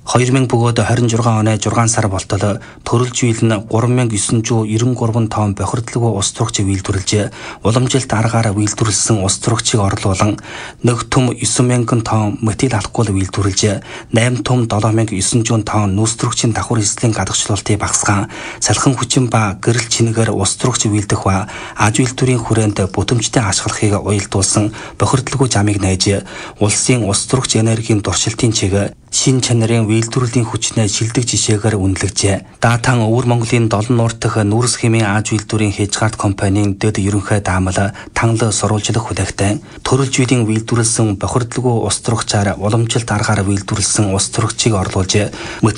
2000 бөгөөд 26 оны 6 сар болтол төрөлж үйл нь 3993 тонн бохирдлагүй ус турагчийг үйлдвэрлэжээ. Уламжилт аргаар үйлдвэрлэсэн ус турагчийг орлуулан 1 том 9000 тонн метил алкогол үйлдвэрлэжээ. 8 том 7900 тонн нүс турагчийн давхар эслийн гадагшлуултыг багасгаан, салхин хүчин ба гэрэл чингээр ус турагч үйлдэх ба аж үйлдвэрийн хүрээнд бүтэмжтэй ашиглахыг уялдуулсан бохирдлагүй замыг найжээ. Улсын ус турагч энергийн дуршилтын чиг шин чанарын үйлдвэрлэлийн хүчнээ шилдэг жишээгээр үнэлэгжээ. Даатан Өвөр Монголын Долон нуурт дахь Нүрс хэмээн аж үйлдвэрийн Хежгард компанийн дэд ерөнхий даамал танал сурвалжлах хүлээгтэй төрөлж үеийн үйлдвэрлэсэн бохирдлагүй ус турагчаар уламжилт аргаар үйлдвэрлэсэн ус турагчийг орлуулжээ.